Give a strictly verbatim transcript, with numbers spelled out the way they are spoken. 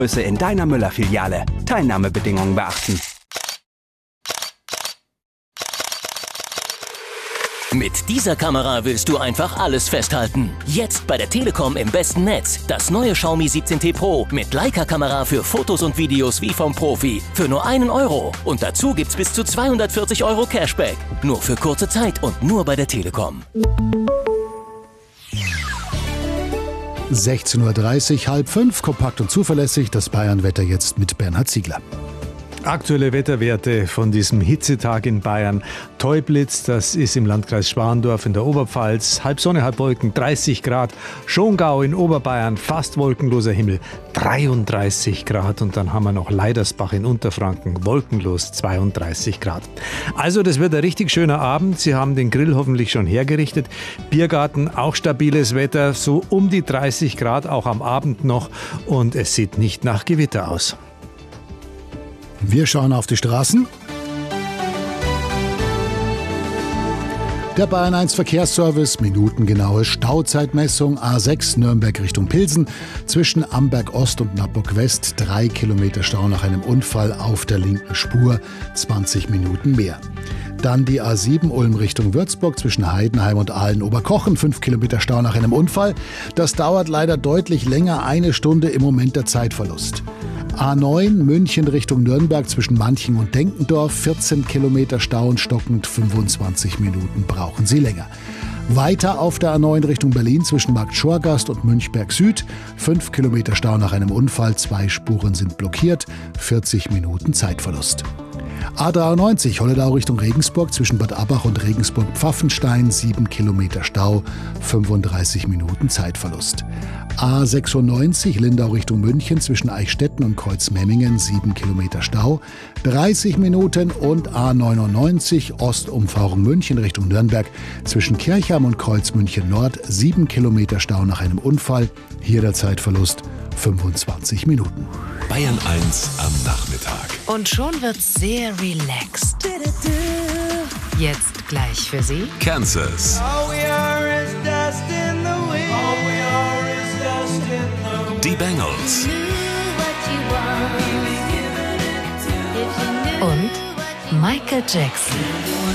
Größe in deiner Müller-Filiale. Teilnahmebedingungen beachten. Mit dieser Kamera willst du einfach alles festhalten. Jetzt bei der Telekom im besten Netz. Das neue Xiaomi siebzehn T Pro mit Leica-Kamera für Fotos und Videos wie vom Profi. Für nur einen Euro. Und dazu gibt's bis zu zweihundertvierzig Euro Cashback. Nur für kurze Zeit und nur bei der Telekom. sechzehn Uhr dreißig, halb fünf, kompakt und zuverlässig. Das Bayern-Wetter jetzt mit Bernhard Ziegler. Aktuelle Wetterwerte von diesem Hitzetag in Bayern. Teublitz, das ist im Landkreis Schwandorf in der Oberpfalz. Halb Sonne, halb Wolken, dreißig Grad. Schongau in Oberbayern, fast wolkenloser Himmel, dreiunddreißig Grad. Und dann haben wir noch Leidersbach in Unterfranken, wolkenlos, zweiunddreißig Grad. Also das wird ein richtig schöner Abend. Sie haben den Grill hoffentlich schon hergerichtet. Biergarten, auch stabiles Wetter, so um die dreißig Grad, auch am Abend noch. Und es sieht nicht nach Gewitter aus. Wir schauen auf die Straßen. Der Bayern eins Verkehrsservice, minutengenaue Stauzeitmessung, A sechs Nürnberg Richtung Pilsen, zwischen Amberg Ost und Nappburg West, drei Kilometer Stau nach einem Unfall auf der linken Spur, zwanzig Minuten mehr. Dann die A sieben Ulm Richtung Würzburg zwischen Heidenheim und Aalen-Oberkochen, fünf Kilometer Stau nach einem Unfall. Das dauert leider deutlich länger, eine Stunde im Moment der Zeitverlust. A neun München Richtung Nürnberg zwischen Manching und Denkendorf, vierzehn Kilometer Stau und stockend, fünfundzwanzig Minuten brauchen Sie länger. Weiter auf der A neun Richtung Berlin zwischen Markt Schorgast und Münchberg Süd, fünf Kilometer Stau nach einem Unfall, zwei Spuren sind blockiert, vierzig Minuten Zeitverlust. A dreiundneunzig Holledau Richtung Regensburg zwischen Bad Abbach und Regensburg-Pfaffenstein, sieben Kilometer Stau, fünfunddreißig Minuten Zeitverlust. A sechsundneunzig Lindau Richtung München zwischen Eichstätten und Kreuzmemmingen, sieben Kilometer Stau, dreißig Minuten. Und A neunundneunzig Ostumfahrung München Richtung Nürnberg zwischen Kirchheim und Kreuzmünchen Nord, sieben Kilometer Stau nach einem Unfall, hier der Zeitverlust fünfundzwanzig Minuten. Bayern eins am Nachmittag. Und schon wird's sehr relaxed. Jetzt gleich für Sie Kansas. Die Bengals. und Michael Jackson.